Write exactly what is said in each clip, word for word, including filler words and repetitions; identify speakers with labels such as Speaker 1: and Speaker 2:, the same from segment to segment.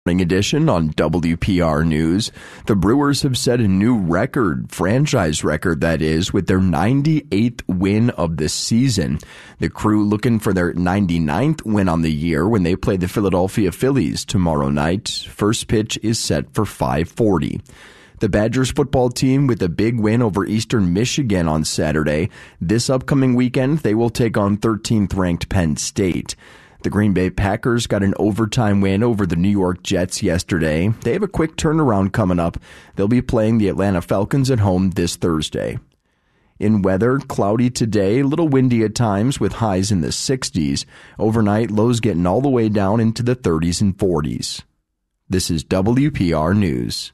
Speaker 1: Morning edition on W P R News. The Brewers have set a new record, franchise record that is, with their ninety-eighth win of the season. The Crew looking for their ninety-ninth win on the year when they play the Philadelphia Phillies tomorrow night. First pitch is set for five forty. The Badgers football team with a big win over Eastern Michigan on Saturday. This upcoming weekend, they will take on thirteenth ranked Penn State. The Green Bay Packers got an overtime win over the New York Jets yesterday. They have a quick turnaround coming up. They'll be playing the Atlanta Falcons at home this Thursday. In weather, cloudy today, a little windy at times with highs in the sixties. Overnight, lows getting all the way down into the thirties and forties. This is W P R News.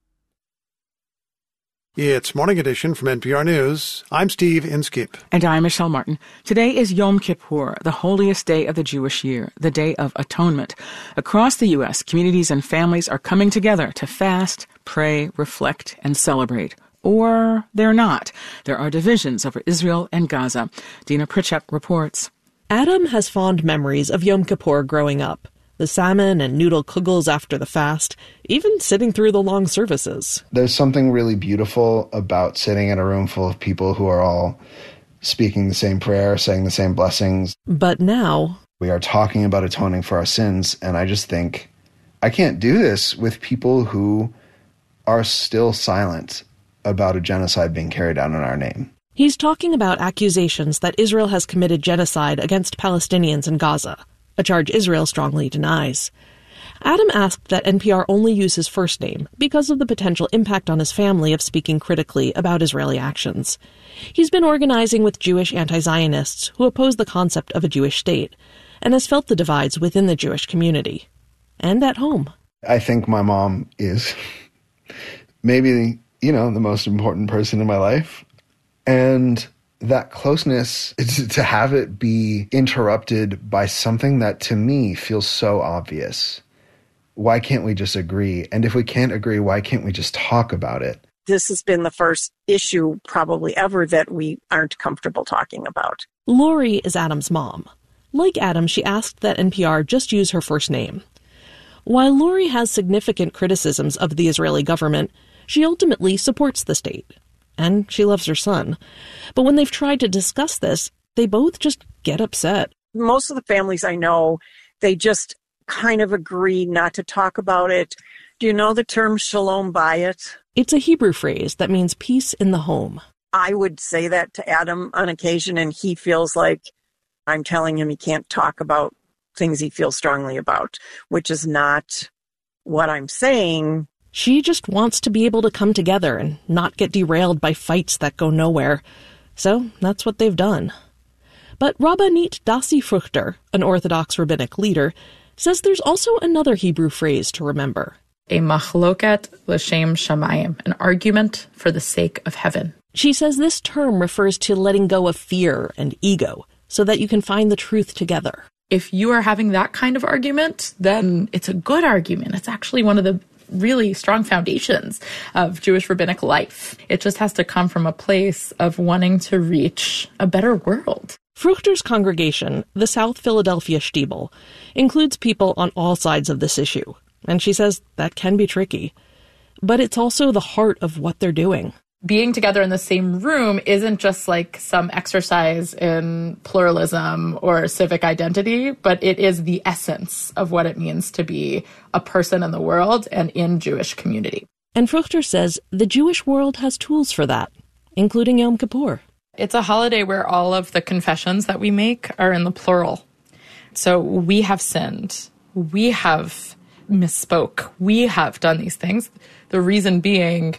Speaker 2: It's Morning Edition from N P R News. I'm Steve Inskip.
Speaker 3: And I'm Michelle Martin. Today is Yom Kippur, the holiest day of the Jewish year, the Day of Atonement. Across the U S, communities and families are coming together to fast, pray, reflect, and celebrate. Or they're not. There are divisions over Israel and Gaza. Dina Pritchett reports.
Speaker 4: Adam has fond memories of Yom Kippur growing up. The salmon and noodle kugels after the fast, even sitting through the long services.
Speaker 5: There's something really beautiful about sitting in a room full of people who are all speaking the same prayer, saying the same blessings.
Speaker 4: But now
Speaker 5: we are talking about atoning for our sins, and I just think, I can't do this with people who are still silent about a genocide being carried out in our name.
Speaker 4: He's talking about accusations that Israel has committed genocide against Palestinians in Gaza, a charge Israel strongly denies. Adam asked that N P R only use his first name because of the potential impact on his family of speaking critically about Israeli actions. He's been organizing with Jewish anti-Zionists who oppose the concept of a Jewish state and has felt the divides within the Jewish community and at home.
Speaker 5: I think my mom is maybe, you know, the most important person in my life. And that closeness, to have it be interrupted by something that to me feels so obvious. Why can't we just agree? And if we can't agree, why can't we just talk about it?
Speaker 6: This has been the first issue probably ever that we aren't comfortable talking about.
Speaker 4: Lori is Adam's mom. Like Adam, she asked that N P R just use her first name. While Lori has significant criticisms of the Israeli government, she ultimately supports the state. And she loves her son. But when they've tried to discuss this, they both just get upset.
Speaker 6: Most of the families I know, they just kind of agree not to talk about it. Do you know the term shalom bayit?
Speaker 4: It's a Hebrew phrase that means peace in the home.
Speaker 6: I would say that to Adam on occasion, and he feels like I'm telling him he can't talk about things he feels strongly about, which is not what I'm saying.
Speaker 4: She just wants to be able to come together and not get derailed by fights that go nowhere. So that's what they've done. But Rabbanit Dasi Fruchter, an Orthodox rabbinic leader, says there's also another Hebrew phrase to remember.
Speaker 7: A machloket l'shem shamayim, an argument for the sake of heaven.
Speaker 4: She says this term refers to letting go of fear and ego so that you can find the truth together.
Speaker 7: If you are having that kind of argument, then it's a good argument. It's actually one of the really strong foundations of Jewish rabbinic life. It just has to come from a place of wanting to reach a better world.
Speaker 4: Fruchter's congregation, the South Philadelphia Stiebel, includes people on all sides of this issue, and she says that can be tricky. But it's also the heart of what they're doing.
Speaker 7: Being together in the same room isn't just like some exercise in pluralism or civic identity, but it is the essence of what it means to be a person in the world and in Jewish community.
Speaker 4: And Fruchter says the Jewish world has tools for that, including Yom Kippur.
Speaker 7: It's a holiday where all of the confessions that we make are in the plural. So we have sinned. We have misspoke. We have done these things. The reason being,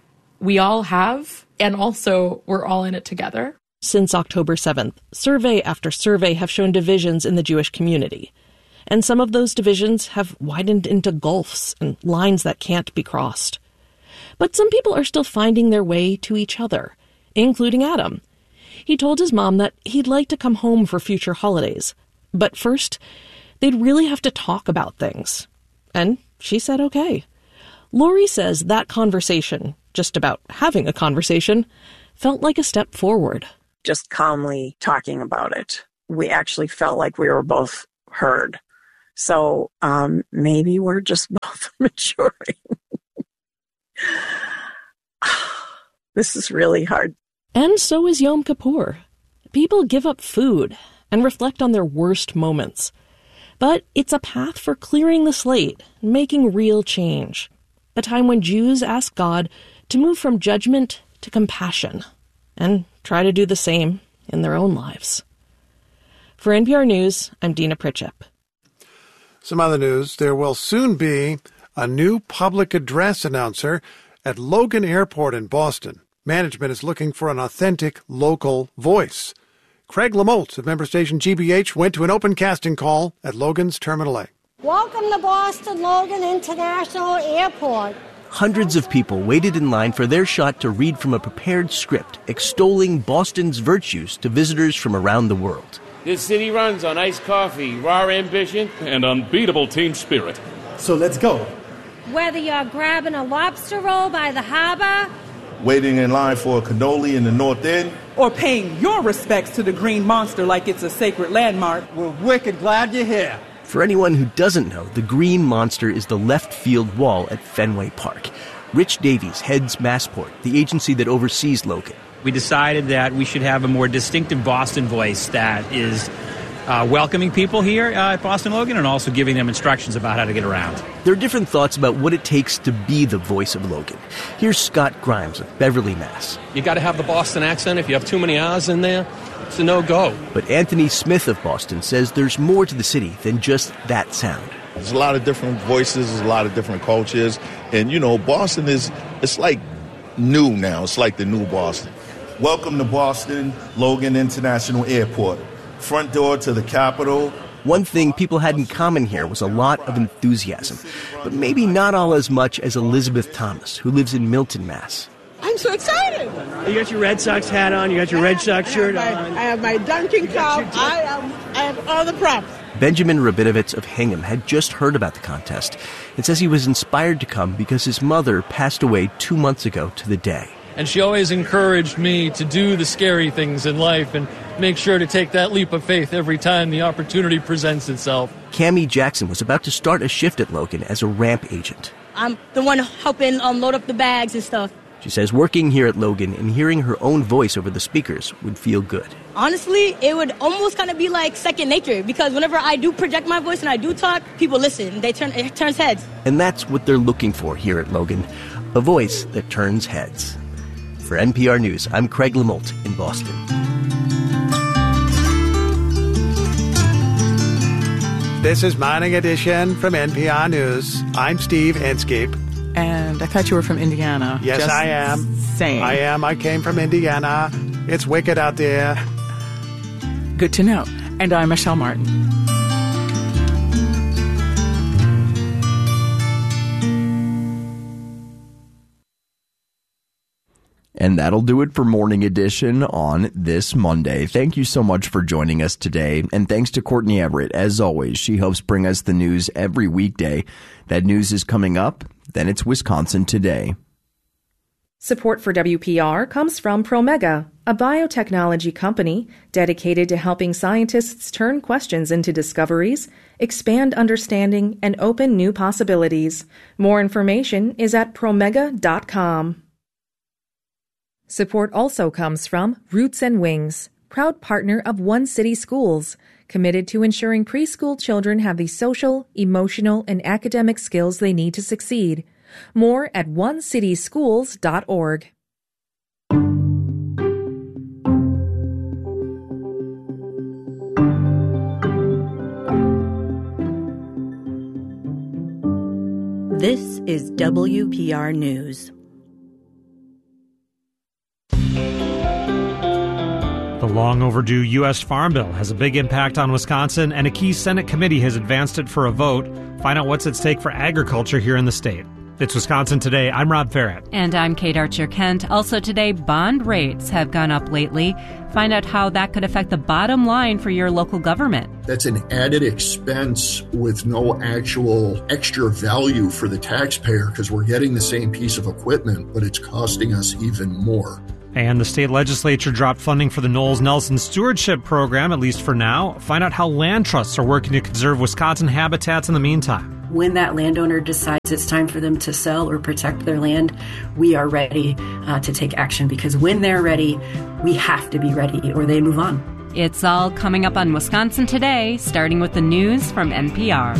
Speaker 7: we all have, and also we're all in it together.
Speaker 4: Since October seventh, survey after survey have shown divisions in the Jewish community. And some of those divisions have widened into gulfs and lines that can't be crossed. But some people are still finding their way to each other, including Adam. He told his mom that he'd like to come home for future holidays. But first, they'd really have to talk about things. And she said okay. Lori says that conversation, just about having a conversation, felt like a step forward.
Speaker 6: Just calmly talking about it. We actually felt like we were both heard. So um, maybe we're just both maturing. This is really hard.
Speaker 4: And so is Yom Kippur. People give up food and reflect on their worst moments. But it's a path for clearing the slate, making real change. A time when Jews ask God to move from judgment to compassion and try to do the same in their own lives. For N P R News, I'm Dina Pritchett.
Speaker 2: Some other news. There will soon be a new public address announcer at Logan Airport in Boston. Management is looking for an authentic local voice. Craig Lamolt of member station G B H went to an open casting call at Logan's Terminal A.
Speaker 8: Welcome to Boston Logan International Airport.
Speaker 9: Hundreds of people waited in line for their shot to read from a prepared script extolling Boston's virtues to visitors from around the world.
Speaker 10: This city runs on iced coffee, raw ambition,
Speaker 11: and unbeatable team spirit.
Speaker 12: So let's go.
Speaker 8: Whether you're grabbing a lobster roll by the harbor,
Speaker 13: waiting in line for a cannoli in the North End,
Speaker 14: or paying your respects to the Green Monster like it's a sacred landmark,
Speaker 12: we're wicked glad you're here.
Speaker 9: For anyone who doesn't know, the Green Monster is the left field wall at Fenway Park. Rich Davies heads Massport, the agency that oversees Logan.
Speaker 15: We decided that we should have a more distinctive Boston voice that is uh, welcoming people here uh, at Boston Logan and also giving them instructions about how to get around.
Speaker 9: There are different thoughts about what it takes to be the voice of Logan. Here's Scott Grimes of Beverly, Mass.
Speaker 16: You got to have the Boston accent. If you have too many R's in there, it's a no-go.
Speaker 9: But Anthony Smith of Boston says there's more to the city than just that sound.
Speaker 17: There's a lot of different voices, there's a lot of different cultures. And, you know, Boston is, it's like new now. It's like the new Boston.
Speaker 13: Welcome to Boston Logan International Airport. Front door to the capital.
Speaker 9: One thing people had in common here was a lot of enthusiasm, but maybe not all as much as Elizabeth Thomas, who lives in Milton, Mass.
Speaker 18: I'm so excited.
Speaker 19: You got your Red Sox hat on, you got your Red Sox shirt
Speaker 18: I
Speaker 19: on.
Speaker 18: I have my Dunkin' cup, I, um, I have all the props.
Speaker 9: Benjamin Rabinovitz of Hingham had just heard about the contest and says he was inspired to come because his mother passed away two months ago to the day.
Speaker 11: And she always encouraged me to do the scary things in life and make sure to take that leap of faith every time the opportunity presents itself.
Speaker 9: Cammie Jackson was about to start a shift at Logan as a ramp agent.
Speaker 20: I'm the one helping um, load up the bags and stuff.
Speaker 9: She says working here at Logan and hearing her own voice over the speakers would feel good.
Speaker 20: Honestly, it would almost kind of be like second nature because whenever I do project my voice and I do talk, people listen. They turn it turns heads.
Speaker 9: And that's what they're looking for here at Logan, a voice that turns heads. For N P R News, I'm Craig Lamolt in Boston.
Speaker 2: This is Morning Edition from N P R News. I'm Steve Inskeep.
Speaker 3: And I thought you were from Indiana.
Speaker 2: Yes,
Speaker 3: Just
Speaker 2: I am.
Speaker 3: Saying.
Speaker 2: I am. I came from Indiana. It's wicked out there.
Speaker 3: Good to know. And I'm Michelle Martin.
Speaker 1: And that'll do it for Morning Edition on this Monday. Thank you so much for joining us today. And thanks to Courtney Everett. As always, she helps bring us the news every weekday. That news is coming up. Then it's Wisconsin Today.
Speaker 21: Support for W P R comes from Promega, a biotechnology company dedicated to helping scientists turn questions into discoveries, expand understanding, and open new possibilities. More information is at promega dot com. Support also comes from Roots and Wings, proud partner of One City Schools, committed to ensuring preschool children have the social, emotional, and academic skills they need to succeed. More at one city schools dot org.
Speaker 22: This is W P R News.
Speaker 23: The long overdue U S Farm Bill has a big impact on Wisconsin, and a key Senate committee has advanced it for a vote. Find out what's at stake for agriculture here in the state. It's Wisconsin Today. I'm Rob Farrett.
Speaker 24: And I'm Kate Archer-Kent. Also today, bond rates have gone up lately. Find out how that could affect the bottom line for your local government.
Speaker 25: That's an added expense with no actual extra value for the taxpayer because we're getting the same piece of equipment, but it's costing us even more.
Speaker 23: And the state legislature dropped funding for the Knowles Nelson Stewardship Program, at least for now. Find out how land trusts are working to conserve Wisconsin habitats in the meantime.
Speaker 4: When that landowner decides it's time for them to sell or protect their land, we are ready uh, to take action, because when they're ready, we have to be ready or they move on.
Speaker 24: It's all coming up on Wisconsin Today, starting with the news from N P R.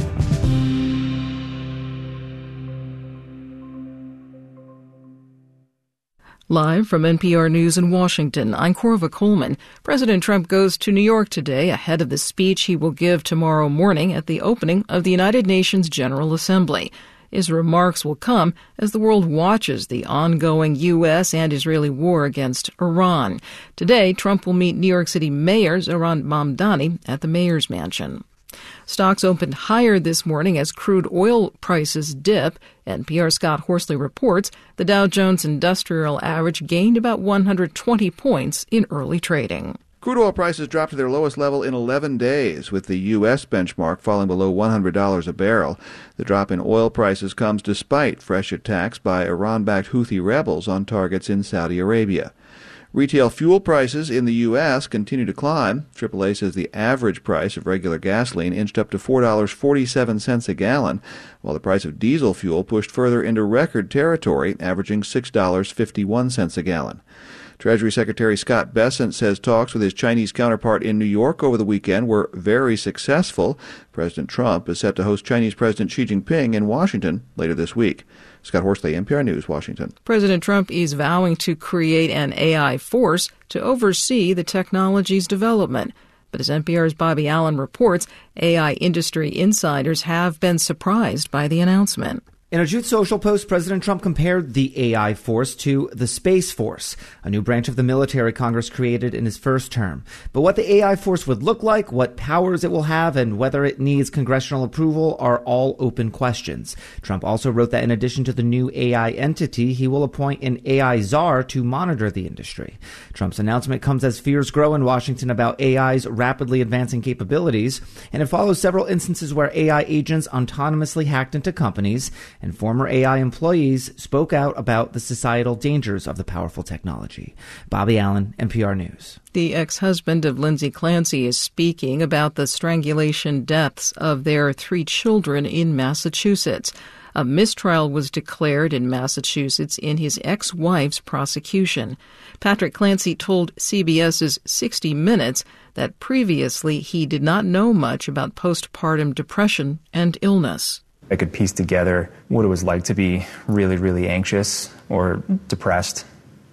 Speaker 5: Live from N P R News in Washington, I'm Corva Coleman. President Trump goes to New York today ahead of the speech he will give tomorrow morning at the opening of the United Nations General Assembly. His remarks will come as the world watches the ongoing U S and Israeli war against Iran. Today, Trump will meet New York City Mayor Zohran Mamdani at the mayor's mansion. Stocks opened higher this morning as crude oil prices dip. N P R's Scott Horsley reports the Dow Jones Industrial Average gained about one hundred twenty points in early trading.
Speaker 6: Crude oil prices dropped to their lowest level in eleven days, with the U S benchmark falling below one hundred dollars a barrel. The drop in oil prices comes despite fresh attacks by Iran-backed Houthi rebels on targets in Saudi Arabia. Retail fuel prices in the U S continue to climb. triple A says the average price of regular gasoline inched up to four dollars and forty-seven cents a gallon, while the price of diesel fuel pushed further into record territory, averaging six dollars and fifty-one cents a gallon. Treasury Secretary Scott Bessent says talks with his Chinese counterpart in New York over the weekend were very successful. President Trump is set to host Chinese President Xi Jinping in Washington later this week. Scott Horsley, N P R News, Washington.
Speaker 5: President Trump is vowing to create an A I force to oversee the technology's development. But as N P R's Bobby Allen reports, A I industry insiders have been surprised by the announcement.
Speaker 7: In a Truth Social post, President Trump compared the A I force to the Space Force, a new branch of the military Congress created in his first term. But what the A I force would look like, what powers it will have, and whether it needs congressional approval are all open questions. Trump also wrote that in addition to the new A I entity, he will appoint an A I czar to monitor the industry. Trump's announcement comes as fears grow in Washington about A I's rapidly advancing capabilities, and it follows several instances where A I agents autonomously hacked into companies, and former A I employees spoke out about the societal dangers of the powerful technology. Bobby Allen, N P R News.
Speaker 5: The ex-husband of Lindsay Clancy is speaking about the strangulation deaths of their three children in Massachusetts. A mistrial was declared in Massachusetts in his ex-wife's prosecution. Patrick Clancy told CBS's sixty minutes that previously he did not know much about postpartum depression and illness.
Speaker 10: I could piece together what it was like to be really, really anxious or depressed,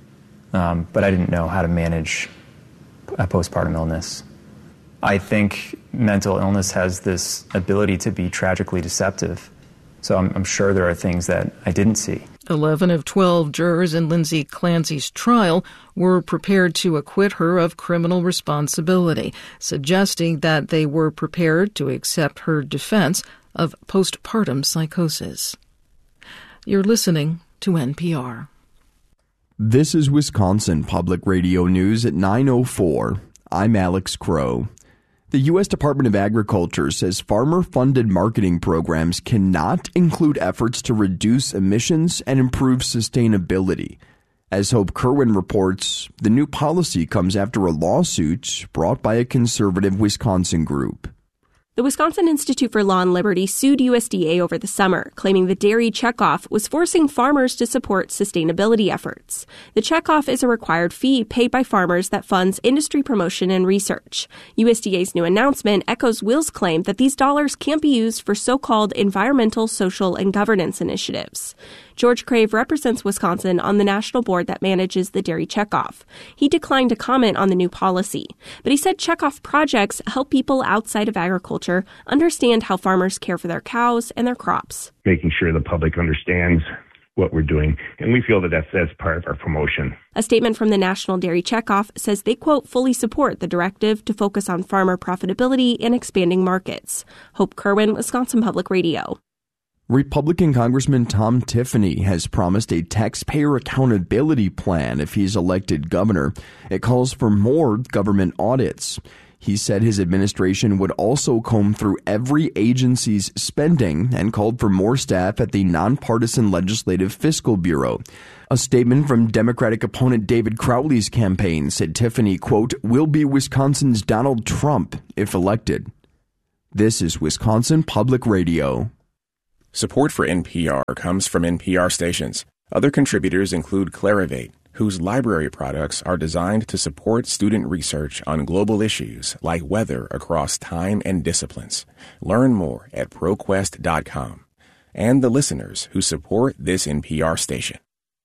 Speaker 10: um, but I didn't know how to manage a postpartum illness. I think mental illness has this ability to be tragically deceptive, so I'm, I'm sure there are things that I didn't see.
Speaker 5: Eleven of twelve jurors in Lindsay Clancy's trial were prepared to acquit her of criminal responsibility, suggesting that they were prepared to accept her defense of postpartum psychosis. You're listening to N P R.
Speaker 1: This is Wisconsin Public Radio News at nine oh four. I'm Alex Crow. The U S Department of Agriculture says farmer-funded marketing programs cannot include efforts to reduce emissions and improve sustainability. As Hope Kerwin reports, the new policy comes after a lawsuit brought by a conservative Wisconsin group.
Speaker 26: The Wisconsin Institute for Law and Liberty sued U S D A over the summer, claiming the dairy checkoff was forcing farmers to support sustainability efforts. The checkoff is a required fee paid by farmers that funds industry promotion and research. U S D A's new announcement echoes Will's claim that these dollars can't be used for so-called environmental, social, and governance initiatives. George Crave represents Wisconsin on the national board that manages the dairy checkoff. He declined to comment on the new policy, but he said checkoff projects help people outside of agriculture understand how farmers care for their cows and their crops.
Speaker 27: Making sure the public understands what we're doing, and we feel that that's, that's part of our promotion.
Speaker 26: A statement from the National Dairy Checkoff says they, quote, fully support the directive to focus on farmer profitability and expanding markets. Hope Kerwin, Wisconsin Public Radio.
Speaker 1: Republican Congressman Tom Tiffany has promised a taxpayer accountability plan if he's elected governor. It calls for more government audits. He said his administration would also comb through every agency's spending and called for more staff at the nonpartisan Legislative Fiscal Bureau. A statement from Democratic opponent David Crowley's campaign said Tiffany, quote, will be Wisconsin's Donald Trump if elected. This is Wisconsin Public Radio.
Speaker 8: Support for N P R comes from N P R stations. Other contributors include Clarivate, whose library products are designed to support student research on global issues like weather across time and disciplines. Learn more at ProQuest dot com. And the listeners who support this N P R station.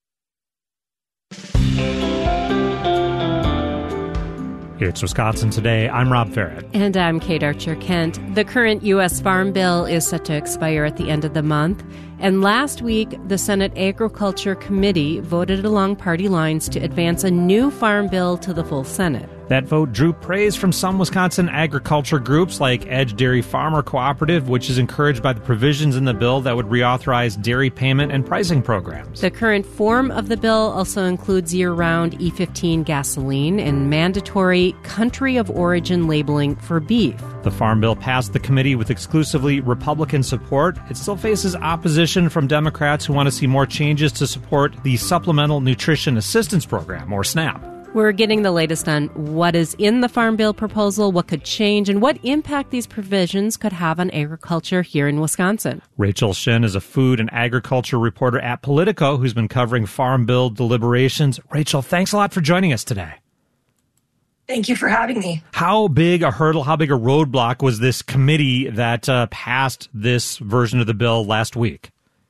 Speaker 23: It's Wisconsin Today. I'm Rob Farrett.
Speaker 24: And I'm Kate Archer-Kent. The current U S Farm Bill is set to expire at the end of the month. And last week, the Senate Agriculture Committee voted along party lines to advance a new farm bill to the full Senate.
Speaker 23: That vote drew praise from some Wisconsin agriculture groups like Edge Dairy Farmer Cooperative, which is encouraged by the provisions in the bill that would reauthorize dairy payment and pricing programs.
Speaker 24: The current form of the bill also includes year-round E fifteen gasoline and mandatory country of origin labeling for beef.
Speaker 23: The Farm Bill passed the committee with exclusively Republican support. It still faces opposition from Democrats who want to see more changes to support the Supplemental Nutrition Assistance Program, or SNAP.
Speaker 24: We're getting the latest on what is in the Farm Bill proposal, what could change, and what impact these provisions could have on agriculture here in Wisconsin.
Speaker 23: Rachel Shin is a food and agriculture reporter at Politico who's been covering Farm Bill deliberations. Rachel, thanks a lot for joining us today.
Speaker 12: Thank you for having me.
Speaker 23: How big a hurdle, how big a roadblock was this committee that uh, passed this version of the bill last week?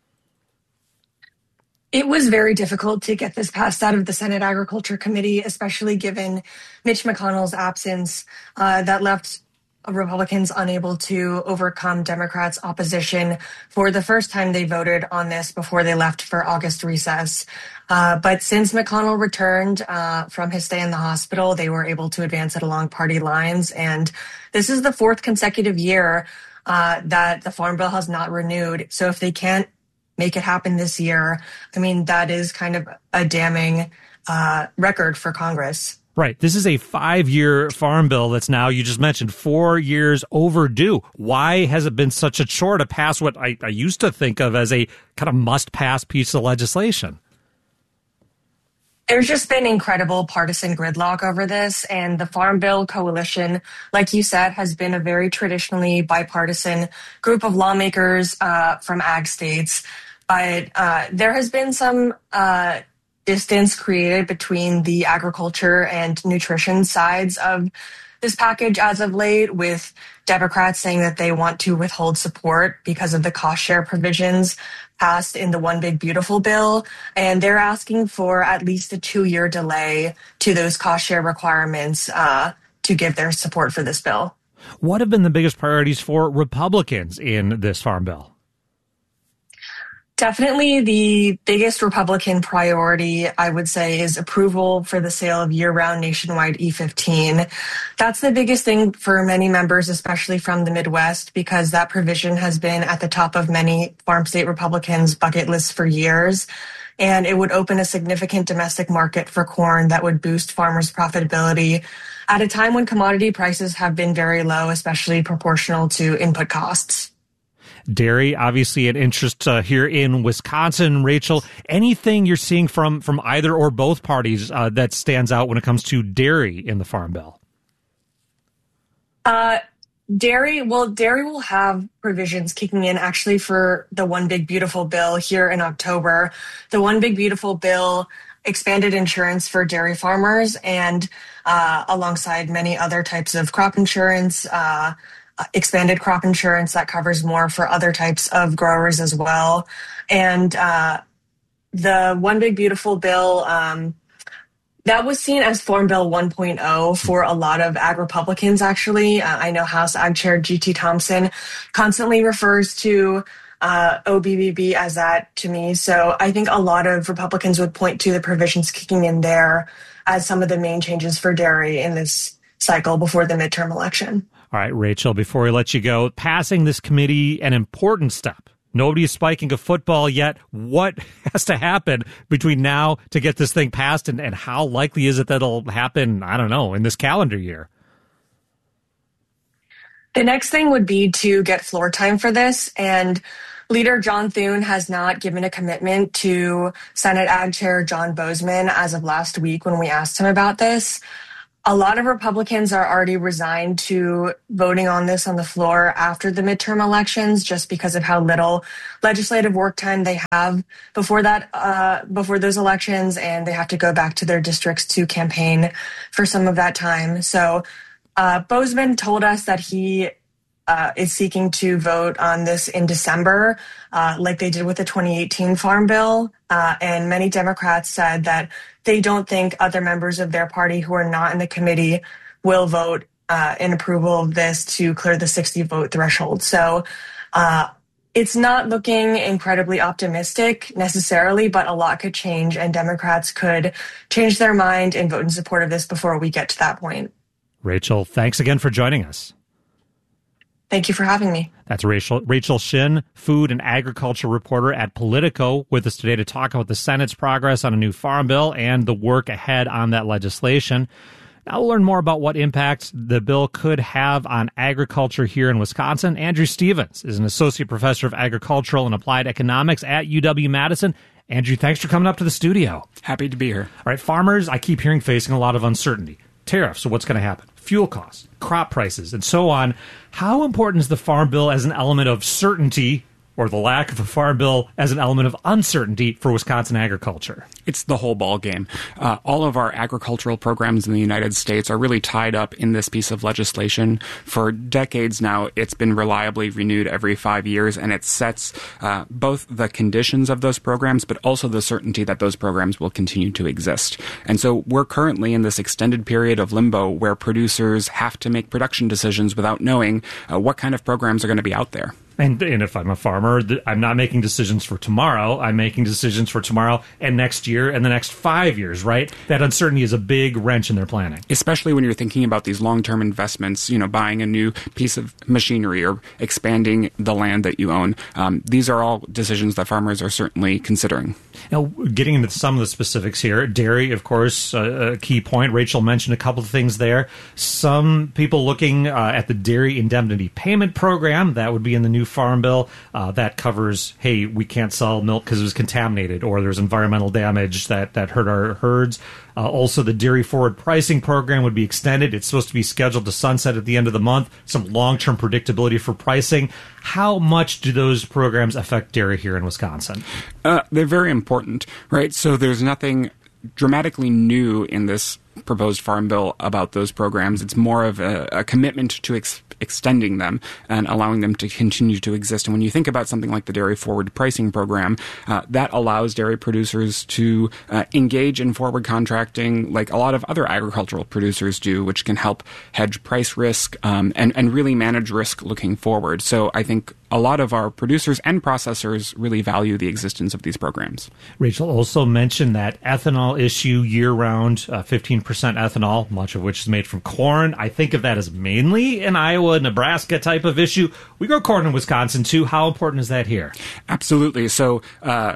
Speaker 12: It was very difficult to get this passed out of the Senate Agriculture Committee, especially given Mitch McConnell's absence. Uh, that left Republicans unable to overcome Democrats' opposition. For the first time, they voted on this before they left for August recess. Uh, but since McConnell returned uh, from his stay in the hospital, they were able to advance it along party lines. And this is the fourth consecutive year uh, that the Farm Bill has not renewed. So if they can't make it happen this year, I mean, that is kind of a damning uh, record for Congress.
Speaker 23: Right. This is a five-year farm bill that's now, you just mentioned, four years overdue. Why has it been such a chore to pass what I, I used to think of as a kind of must-pass piece of legislation?
Speaker 12: There's just been incredible partisan gridlock over this, and the Farm Bill Coalition, like you said, has been a very traditionally bipartisan group of lawmakers uh, from ag states. But uh, there has been some uh, distance created between the agriculture and nutrition sides of this package as of late, with Democrats saying that they want to withhold support because of the cost share provisions passed in the One Big Beautiful bill. And they're asking for at least a two-year delay to those cost share requirements uh, to give their support for this bill.
Speaker 23: What have been the biggest priorities for Republicans in this farm bill?
Speaker 12: Definitely the biggest Republican priority, I would say, is approval for the sale of year-round nationwide E fifteen. That's the biggest thing for many members, especially from the Midwest, because that provision has been at the top of many farm state Republicans' bucket lists for years. And it would open a significant domestic market for corn that would boost farmers' profitability at a time when commodity prices have been very low, especially proportional to input costs.
Speaker 23: Dairy, obviously an interest uh, here in Wisconsin. Rachel, anything you're seeing from, from either or both parties uh, that stands out when it comes to dairy in the Farm Bill?
Speaker 12: Uh, dairy, well, dairy will have provisions kicking in actually for the One Big Beautiful bill here in October. The One Big Beautiful bill expanded insurance for dairy farmers and uh, alongside many other types of crop insurance, uh, expanded crop insurance that covers more for other types of growers as well. And uh, the One Big Beautiful bill, um, that was seen as Farm Bill one point oh for a lot of ag Republicans, actually. Uh, I know House Ag Chair G T Thompson constantly refers to uh, O B B B as that to me. So I think a lot of Republicans would point to the provisions kicking in there as some of the main changes for dairy in this cycle before the midterm election.
Speaker 23: All right, Rachel, before we let you go, passing this committee, an important step. Nobody is spiking a football yet. What has to happen between now to get this thing passed, and, and how likely is it that it'll happen, I don't know, in this calendar year?
Speaker 12: The next thing would be to get floor time for this. And Leader John Thune has not given a commitment to Senate Ag Chair John Boozman as of last week when we asked him about this. A lot of Republicans are already resigned to voting on this on the floor after the midterm elections, just because of how little legislative work time they have before that, uh, before those elections, and they have to go back to their districts to campaign for some of that time. So, uh, Boozman told us that he uh, is seeking to vote on this in December, uh, like they did with the twenty eighteen Farm Bill. Uh, and many Democrats said that they don't think other members of their party who are not in the committee will vote uh, in approval of this to clear the sixty vote threshold. So uh, it's not looking incredibly optimistic necessarily, but a lot could change and Democrats could change their mind and vote in support of this before we get to that point.
Speaker 23: Rachel, thanks again for joining us.
Speaker 12: Thank you for having me.
Speaker 23: That's Rachel, Rachel Shin, food and agriculture reporter at Politico, with us today to talk about the Senate's progress on a new farm bill and the work ahead on that legislation. Now we'll learn more about what impact the bill could have on agriculture here in Wisconsin. Andrew Stevens is an associate professor of agricultural and applied economics at U W-Madison. Andrew, thanks for coming up to the studio.
Speaker 13: Happy to be here.
Speaker 23: All right, farmers, I keep hearing, facing a lot of uncertainty. Tariffs, so what's going to happen? Fuel costs, crop prices, and so on. How important is the Farm Bill as an element of certainty, or the lack of a Farm Bill as an element of uncertainty for Wisconsin agriculture?
Speaker 13: It's the whole ball game. Uh, all of our agricultural programs in the United States are really tied up in this piece of legislation. For decades now, it's been reliably renewed every five years, and it sets uh, both the conditions of those programs, but also the certainty that those programs will continue to exist. And so we're currently in this extended period of limbo where producers have to make production decisions without knowing uh, what kind of programs are going to be out there.
Speaker 23: And, and if I'm a farmer, I'm not making decisions for tomorrow. I'm making decisions for tomorrow and next year and the next five years, right? That uncertainty is a big wrench in their planning.
Speaker 13: Especially when you're thinking about these long-term investments, you know, buying a new piece of machinery or expanding the land that you own. Um, these are all decisions that farmers are certainly considering.
Speaker 23: Now, getting into some of the specifics here, dairy, of course, uh, a key point. Rachel mentioned a couple of things there. Some people looking uh, at the Dairy Indemnity Payment Program. That would be in the new Farm Bill. Uh, that covers, hey, we can't sell milk because it was contaminated or there's environmental damage that, that hurt our herds. Uh, also, the Dairy Forward Pricing Program would be extended. It's supposed to be scheduled to sunset at the end of the month. Some long-term predictability for pricing. How much do those programs affect dairy here in Wisconsin?
Speaker 13: Uh, they're very important, right? So there's nothing dramatically new in this proposed farm bill about those programs. It's more of a, a commitment to ex- extending them and allowing them to continue to exist. And when you think about something like the Dairy Forward Pricing Program, uh, that allows dairy producers to uh, engage in forward contracting like a lot of other agricultural producers do, which can help hedge price risk um, and, and really manage risk looking forward. So I think a lot of our producers and processors really value the existence of these programs.
Speaker 23: Rachel also mentioned that ethanol issue year-round, uh, fifteen percent ethanol, much of which is made from corn. I think of that as mainly an Iowa, Nebraska type of issue. We grow corn in Wisconsin, too. How important is that here?
Speaker 13: Absolutely. So uh,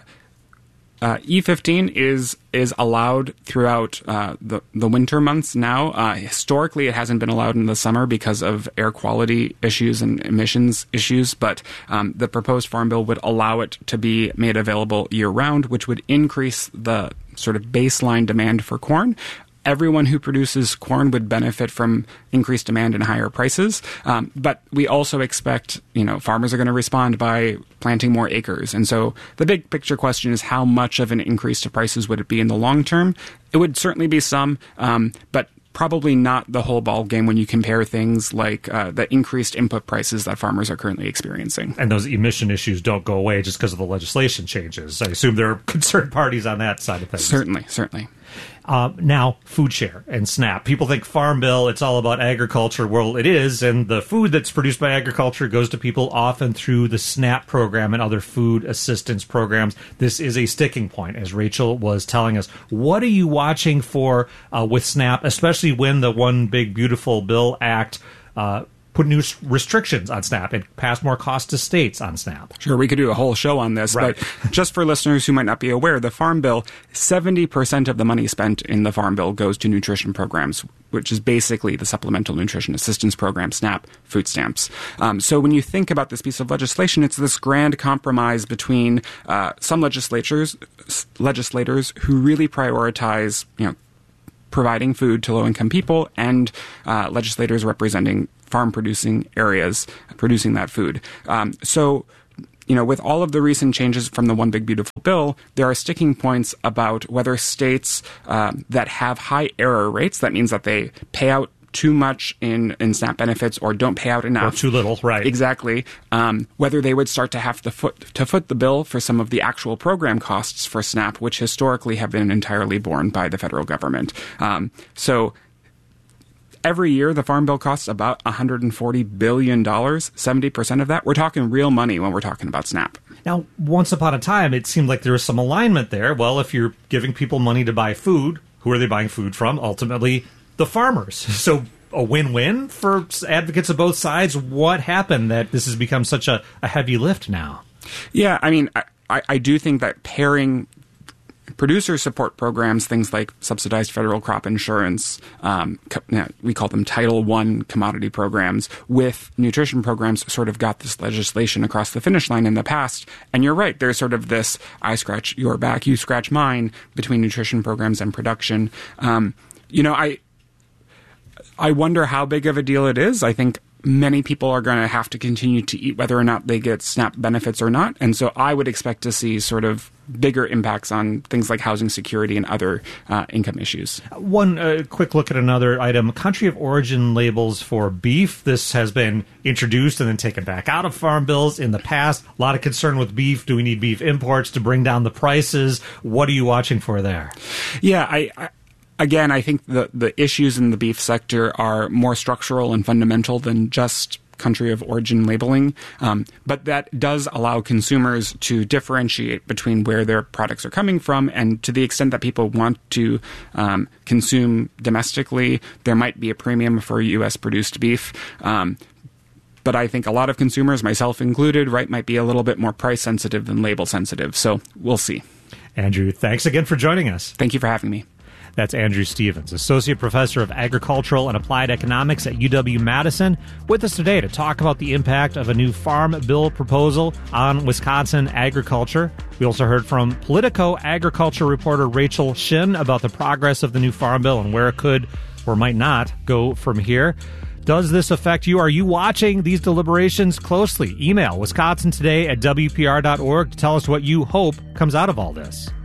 Speaker 13: uh, E fifteen is is allowed throughout uh, the, the winter months now. Uh, historically, it hasn't been allowed in the summer because of air quality issues and emissions issues, but um, the proposed Farm Bill would allow it to be made available year-round, which would increase the sort of baseline demand for corn. Everyone who produces corn would benefit from increased demand and higher prices. Um, but we also expect, you know, farmers are going to respond by planting more acres. And so the big picture question is how much of an increase to prices would it be in the long term? It would certainly be some, um, but probably not the whole ball game when you compare things like uh, the increased input prices that farmers are currently experiencing.
Speaker 23: And those emission issues don't go away just because of the legislation changes. I assume there are concerned parties on that side of things.
Speaker 13: Certainly, certainly.
Speaker 23: Uh, now, food share and SNAP. People think Farm Bill, it's all about agriculture. Well, it is, and the food that's produced by agriculture goes to people often through the SNAP program and other food assistance programs. This is a sticking point, as Rachel was telling us. What are you watching for uh, with SNAP, especially when the One Big Beautiful Bill Act uh, put new restrictions on SNAP and pass more costs to states on SNAP.
Speaker 13: Sure, we could do a whole show on this,
Speaker 23: right.
Speaker 13: But just for listeners who might not be aware, the Farm Bill, seventy percent of the money spent in the Farm Bill goes to nutrition programs, which is basically the Supplemental Nutrition Assistance Program, SNAP, food stamps. Um, so when you think about this piece of legislation, it's this grand compromise between uh, some legislatures, legislators who really prioritize, you know, providing food to low-income people, and uh, legislators representing farm-producing areas producing that food. Um, so, you know, with all of the recent changes from the One Big Beautiful Bill, there are sticking points about whether states uh, that have high error rates, that means that they pay out too much in, in SNAP benefits or don't pay out enough.
Speaker 23: Or too little, right.
Speaker 13: Exactly. Um, whether they would start to have to foot, to foot the bill for some of the actual program costs for SNAP, which historically have been entirely borne by the federal government. Um, so every year, the Farm Bill costs about one hundred forty billion dollars. seventy percent of that, we're talking real money when we're talking about SNAP.
Speaker 23: Now, once upon a time, it seemed like there was some alignment there. Well, if you're giving people money to buy food, who are they buying food from? Ultimately, the farmers. So a win-win for advocates of both sides. What happened that this has become such a, a heavy lift now?
Speaker 13: Yeah, I mean, I, I do think that pairing producer support programs, things like subsidized federal crop insurance, um, co- you know, we call them Title One commodity programs, with nutrition programs sort of got this legislation across the finish line in the past. And you're right, there's sort of this I scratch your back, you scratch mine between nutrition programs and production. Um, you know, I... I wonder how big of a deal it is. I think many people are going to have to continue to eat whether or not they get SNAP benefits or not. And so I would expect to see sort of bigger impacts on things like housing security and other uh, income issues.
Speaker 23: One uh, quick look at another item, country of origin labels for beef. This has been introduced and then taken back out of farm bills in the past. A lot of concern with beef. Do we need beef imports to bring down the prices? What are you watching for there?
Speaker 13: Yeah, I... I Again, I think the, the issues in the beef sector are more structural and fundamental than just country of origin labeling. Um, but that does allow consumers to differentiate between where their products are coming from. And to the extent that people want to um, consume domestically, there might be a premium for U S produced beef. Um, but I think a lot of consumers, myself included, right, might be a little bit more price sensitive than label sensitive. So we'll see.
Speaker 23: Andrew, thanks again for joining us.
Speaker 13: Thank you for having me.
Speaker 23: That's Andrew Stevens, Associate Professor of Agricultural and Applied Economics at U W-Madison, with us today to talk about the impact of a new farm bill proposal on Wisconsin agriculture. We also heard from Politico agriculture reporter Rachel Shin about the progress of the new farm bill and where it could or might not go from here. Does this affect you? Are you watching these deliberations closely? Email wisconsin today at w p r dot org to tell us what you hope comes out of all this.